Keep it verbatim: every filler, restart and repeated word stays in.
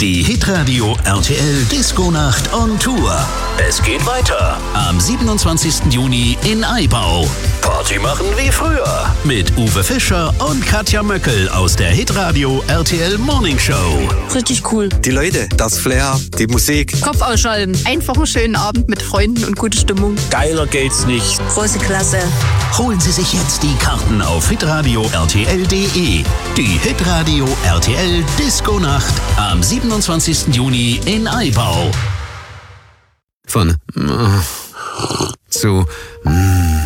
Die Hitradio R T L Disco-Nacht on Tour. Es geht weiter am siebenundzwanzigsten Juni in Aibau. Party machen wie früher mit Uwe Fischer und Katja Möckel aus der Hitradio R T L Morning Show. Richtig cool. Die Leute, das Flair, die Musik. Kopf ausschalten. Einfach einen schönen Abend mit Freunden und gute Stimmung. Geiler geht's nicht. Große Klasse. Holen Sie sich jetzt die Karten auf hitradio r t l punkt d e. Die Hitradio R T L Disco-Nacht am siebenundzwanzigsten Juni in Aibau. Von äh, zu